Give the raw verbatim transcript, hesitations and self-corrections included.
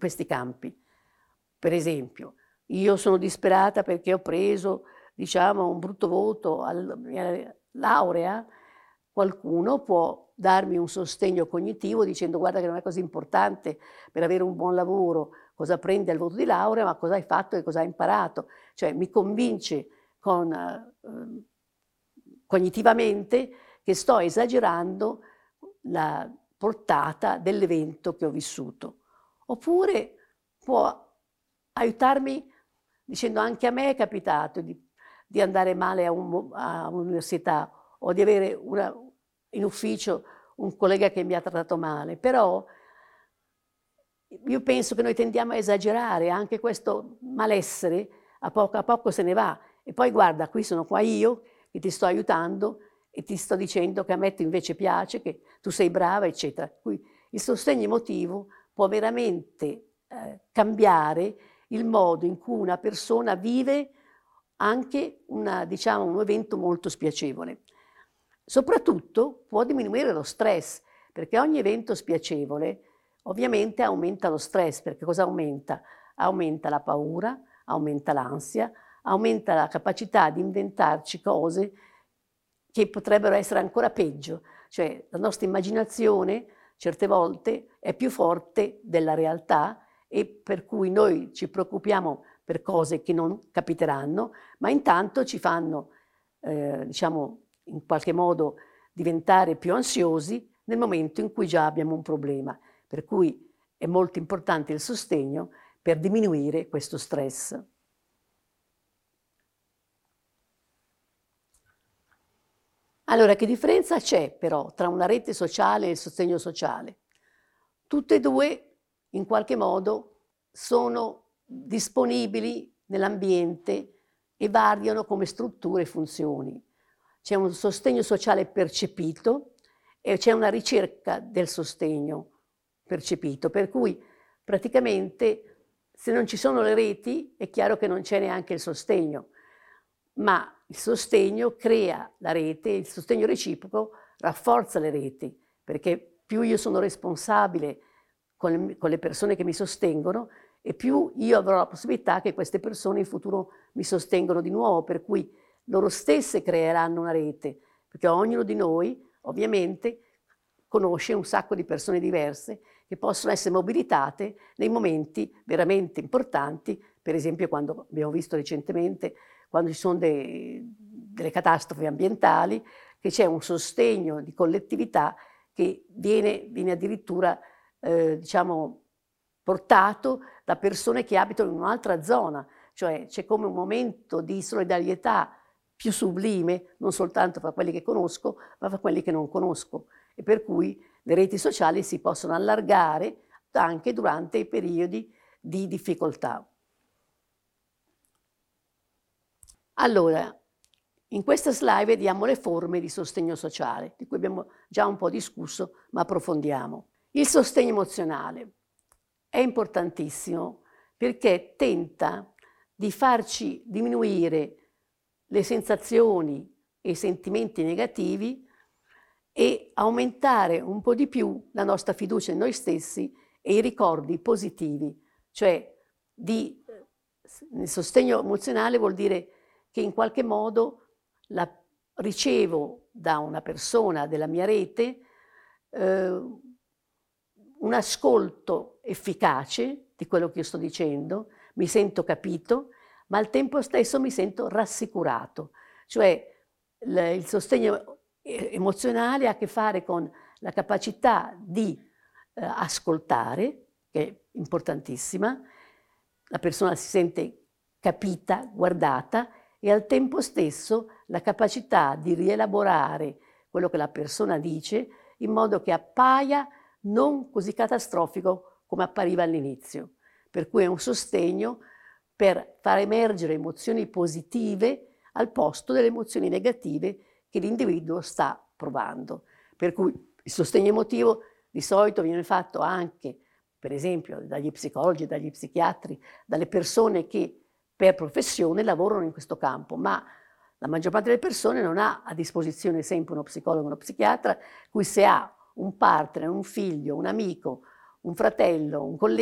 questi campi. Per esempio, io sono disperata perché ho preso, diciamo, un brutto voto alla mia laurea, qualcuno può darmi un sostegno cognitivo dicendo: guarda che non è così importante per avere un buon lavoro cosa prendi al voto di laurea, ma cosa hai fatto e cosa hai imparato. Cioè mi convince con, eh, cognitivamente che sto esagerando la portata dell'evento che ho vissuto. Oppure può aiutarmi dicendo: anche a me è capitato di, di andare male a, un, a un'università o di avere una, in ufficio un collega che mi ha trattato male, però io penso che noi tendiamo a esagerare, anche questo malessere a poco a poco se ne va. E poi guarda, qui sono qua io che ti sto aiutando e ti sto dicendo che a me invece piace, che tu sei brava, eccetera. Qui il sostegno emotivo può veramente eh, cambiare il modo in cui una persona vive anche una, diciamo, un evento molto spiacevole. Soprattutto può diminuire lo stress, perché ogni evento spiacevole ovviamente aumenta lo stress, perché cosa aumenta? Aumenta la paura, aumenta l'ansia, aumenta la capacità di inventarci cose che potrebbero essere ancora peggio. Cioè la nostra immaginazione certe volte è più forte della realtà e per cui noi ci preoccupiamo per cose che non capiteranno, ma intanto ci fanno, eh, diciamo, in qualche modo diventare più ansiosi nel momento in cui già abbiamo un problema. Per cui è molto importante il sostegno per diminuire questo stress. Allora, che differenza c'è però tra una rete sociale e il sostegno sociale? Tutte e due, in qualche modo, sono disponibili nell'ambiente e variano come strutture e funzioni. C'è un sostegno sociale percepito e c'è una ricerca del sostegno percepito, per cui praticamente se non ci sono le reti è chiaro che non c'è neanche il sostegno, ma il sostegno crea la rete, il sostegno reciproco rafforza le reti, perché più io sono responsabile con le, con le persone che mi sostengono e più io avrò la possibilità che queste persone in futuro mi sostengono di nuovo, per cui loro stesse creeranno una rete, perché ognuno di noi ovviamente conosce un sacco di persone diverse che possono essere mobilitate nei momenti veramente importanti, per esempio quando abbiamo visto recentemente, quando ci sono dei, delle catastrofi ambientali, che c'è un sostegno di collettività che viene, viene addirittura eh, diciamo, portato da persone che abitano in un'altra zona, cioè c'è come un momento di solidarietà più sublime, non soltanto fra quelli che conosco, ma fra quelli che non conosco, e per cui le reti sociali si possono allargare anche durante i periodi di difficoltà. Allora, in questa slide vediamo le forme di sostegno sociale, di cui abbiamo già un po' discusso, ma approfondiamo. Il sostegno emozionale è importantissimo perché tenta di farci diminuire le sensazioni e i sentimenti negativi e aumentare un po' di più la nostra fiducia in noi stessi e i ricordi positivi. Cioè, di, il sostegno emozionale vuol dire che in qualche modo la ricevo da una persona della mia rete eh, un ascolto efficace di quello che io sto dicendo, mi sento capito, ma al tempo stesso mi sento rassicurato. Cioè il sostegno emozionale ha a che fare con la capacità di eh, ascoltare, che è importantissima, la persona si sente capita, guardata, e al tempo stesso la capacità di rielaborare quello che la persona dice in modo che appaia non così catastrofico come appariva all'inizio. Per cui è un sostegno per far emergere emozioni positive al posto delle emozioni negative che l'individuo sta provando. Per cui il sostegno emotivo di solito viene fatto anche, per esempio, dagli psicologi, dagli psichiatri, dalle persone che per professione lavorano in questo campo, ma la maggior parte delle persone non ha a disposizione sempre uno psicologo, uno psichiatra, cui se ha un partner, un figlio, un amico, un fratello, un collega,